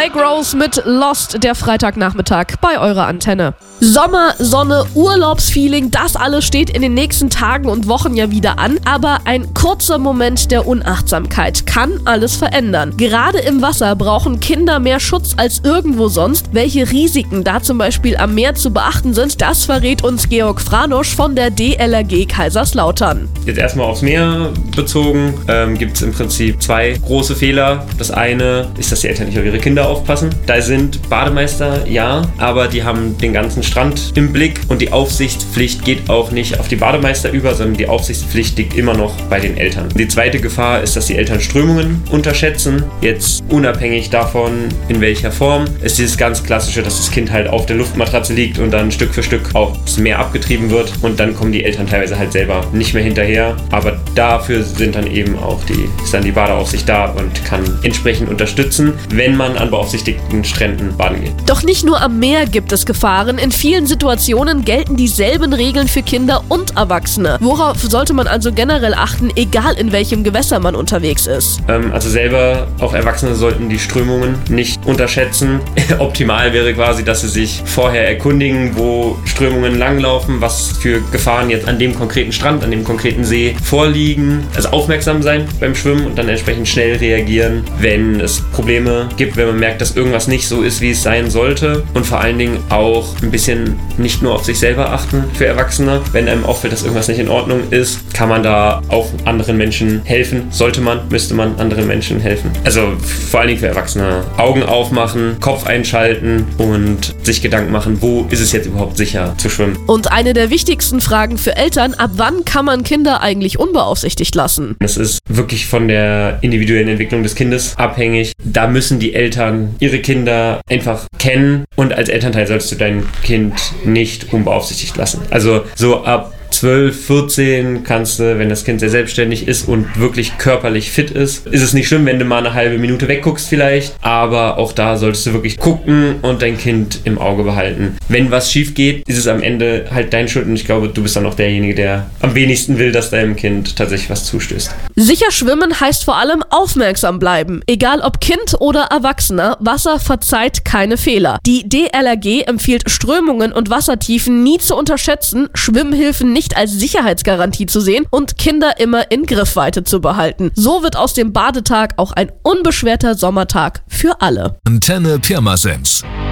Lake Rose mit Lost, der Freitagnachmittag bei eurer Antenne. Sommer, Sonne, Urlaubsfeeling, das alles steht in den nächsten Tagen und Wochen ja wieder an. Aber ein kurzer Moment der Unachtsamkeit kann alles verändern. Gerade im Wasser brauchen Kinder mehr Schutz als irgendwo sonst. Welche Risiken da zum Beispiel am Meer zu beachten sind, das verrät uns Georg Franosch von der DLRG Kaiserslautern. Jetzt erstmal aufs Meer bezogen, gibt es im Prinzip zwei große Fehler. Das eine ist, dass die Eltern nicht auf ihre Kinder aufpassen. Da sind Bademeister, ja, aber die haben den ganzen Strand im Blick und die Aufsichtspflicht geht auch nicht auf die Bademeister über, sondern die Aufsichtspflicht liegt immer noch bei den Eltern. Die zweite Gefahr ist, dass die Eltern Strömungen unterschätzen. Jetzt unabhängig davon, in welcher Form, ist dieses ganz klassische, dass das Kind halt auf der Luftmatratze liegt und dann Stück für Stück aufs Meer abgetrieben wird und dann kommen die Eltern teilweise halt selber nicht mehr hinterher. Aber dafür sind dann eben auch ist dann die Badeaufsicht da und kann entsprechend unterstützen, wenn man an beaufsichtigten Stränden baden geht. Doch nicht nur am Meer gibt es Gefahren. In vielen Situationen gelten dieselben Regeln für Kinder und Erwachsene. Worauf sollte man also generell achten, egal in welchem Gewässer man unterwegs ist? Also selber, auch Erwachsene sollten die Strömungen nicht unterschätzen. Optimal wäre quasi, dass sie sich vorher erkundigen, wo Strömungen langlaufen, was für Gefahren jetzt an dem konkreten Strand, an dem konkreten See vorliegen. Also aufmerksam sein beim Schwimmen und dann entsprechend schnell reagieren, wenn es Probleme gibt, wenn man merkt, dass irgendwas nicht so ist, wie es sein sollte. Und vor allen Dingen auch ein bisschen nicht nur auf sich selber achten für Erwachsene. Wenn einem auffällt, dass irgendwas nicht in Ordnung ist, kann man da auch anderen Menschen helfen. Müsste man anderen Menschen helfen. Also vor allen Dingen für Erwachsene. Augen aufmachen, Kopf einschalten und sich Gedanken machen, wo ist es jetzt überhaupt sicher zu schwimmen. Und eine der wichtigsten Fragen für Eltern, ab wann kann man Kinder eigentlich unbeaufsichtigt lassen? Es ist wirklich von der individuellen Entwicklung des Kindes abhängig. Da müssen die Eltern ihre Kinder einfach kennen und als Elternteil solltest du dein Kind nicht unbeaufsichtigt lassen. Also so ab 12, 14 kannst du, wenn das Kind sehr selbstständig ist und wirklich körperlich fit ist es nicht schlimm, wenn du mal eine halbe Minute wegguckst vielleicht, aber auch da solltest du wirklich gucken und dein Kind im Auge behalten. Wenn was schief geht, ist es am Ende halt deine Schuld und ich glaube, du bist dann auch derjenige, der am wenigsten will, dass deinem Kind tatsächlich was zustößt. Sicher schwimmen heißt vor allem aufmerksam bleiben. Egal ob Kind oder Erwachsener, Wasser verzeiht keine Fehler. Die DLRG empfiehlt Strömungen und Wassertiefen nie zu unterschätzen, Schwimmhilfen nicht als Sicherheitsgarantie zu sehen und Kinder immer in Griffweite zu behalten. So wird aus dem Badetag auch ein unbeschwerter Sommertag für alle. Antenne Pirmasens.